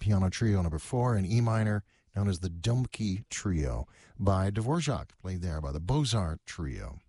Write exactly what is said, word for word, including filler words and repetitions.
Piano Trio number four in E minor, known as the Dumke Trio by Dvorak, played there by the Bozart Trio.